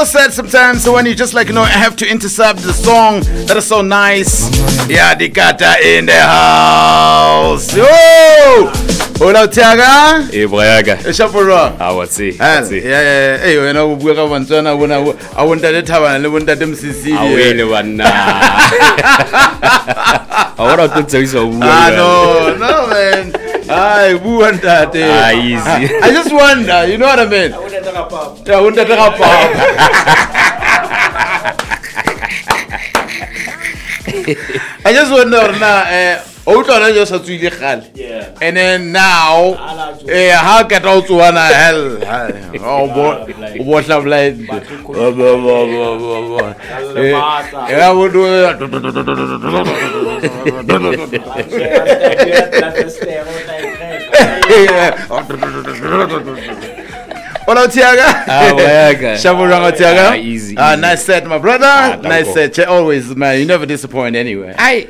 so sad sometimes when you just have to intercept the song that is so nice. Yeah, the Kata in the house. Yo! Hola Tiaga. Braga. Shapura. Awatsi. Yeah. Hey, when I work on Montana, I want that Tavan, I want that MCC. I will one. I want to tell you so. No, man. I want that. Easy. I just wonder, you know what I mean? I want that I just wonder now, yeah. And then now, how can also wanna hell? Oh, what love like? I would do Hola Tiaga. Shaburanga Tiaga. Easy. Nice set, my brother. Nice set. Always, man. You never disappoint anyway. And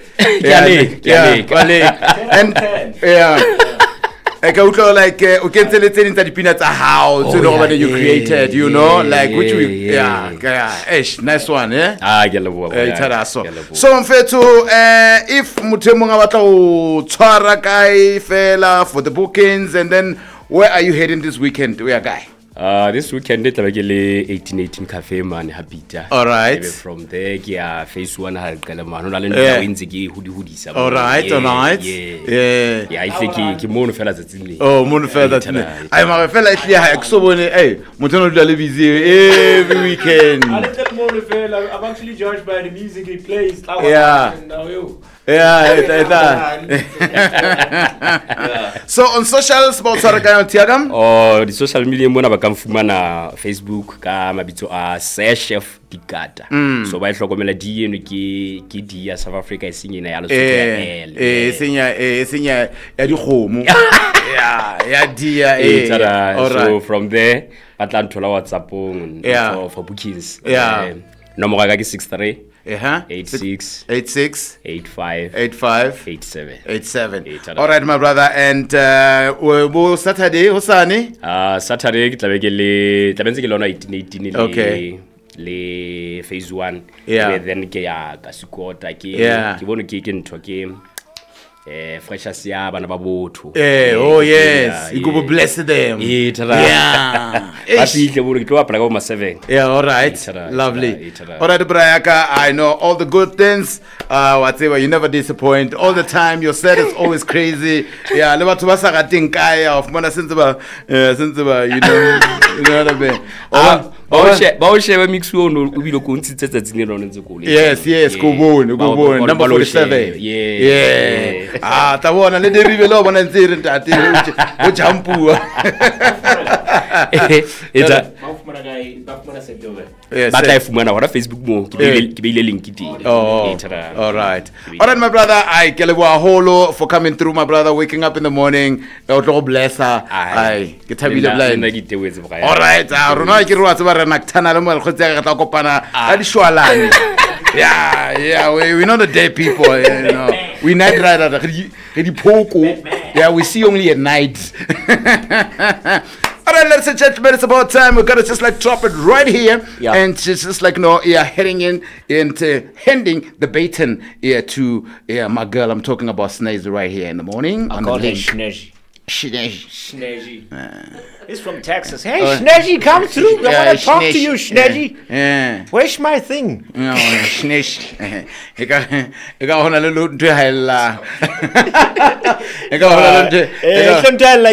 like we can tell it in the peanuts a house, you know, what you created, you know, like which we nice one, yeah. So I'm fair to if Mutemunga Watao Twara guy fella for the bookings, and then where are you heading this weekend? Where guy? This weekend it's like 1818 Cafe man Habita. All right. From there, phase 1 All right. Yeah. I think he mono fella that's in. Oh, mono fella that's in. I'm a fella like so hey, Mutono do busy every weekend. I little mono fella. I'm actually judged by the music he plays. So on socials about Saraka Tiagam? Oh, the social media mona ba kamfumana Facebook ka mabitso a Chef Dikata. So ba hlokomela di eno ke di ya South Africa iseng ena ya lo senya ya dikgomo. Ya dia so from there Atlantola WhatsApp for bookings. Nomoro ka ke 63 86 85 87. All right, my brother. And Saturday, Hosani? Saturday, ke lona 18 okay. Le phase 1. Then ke ya Kasikota ke bono ke ntho ke fresh asia bana ba botho. Oh yes, you go bless them. Happy ke tlo apply go 7. All right. Lovely. All right, Brayaka, I know all the good things. Whatever, you never disappoint. All the time, your set is always crazy. Yeah, le batho ba sa rateng kaya of mona since ba you know what I mean. Ba sheba mix ono o bile go ntshitsetsa tsine rona ntse go le. Yes, go bone. Number 47. Yeah. Tabona le derive lo bona ntse re ntate o jampua. Eta but I fumana hora Facebook mo ke beile link teng. All right, my brother. I kelebwa holo for coming through, my brother. Waking up in the morning, God bless her. Ke thabile blind. All right, rona ke re wa tseba re na kthana le mo re khotse ga tla kopana ka dishwalane. Yeah, we know the dead people, you know. We night rider, yeah, we see only at night. All right, ladies and gentlemen, it's about time. We're gonna just drop it right here, and just heading into handing the baton to my girl. I'm talking about Snazzy right here in the morning. I call her Snazzy. He's from Texas. Hey, Snazzy, come through. I want to talk to you, Snazzy. Where's my thing? Snazzy. I got a little